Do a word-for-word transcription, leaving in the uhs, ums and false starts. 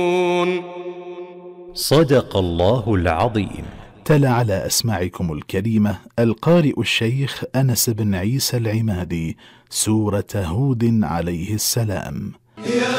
صدق الله العظيم. تلا على أسماعكم الكريمة القارئ الشيخ أنس بن عيسى العمادي سورة هود عليه السلام.